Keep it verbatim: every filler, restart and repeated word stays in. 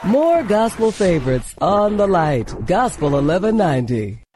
More gospel favorites on the light. Gospel eleven ninety.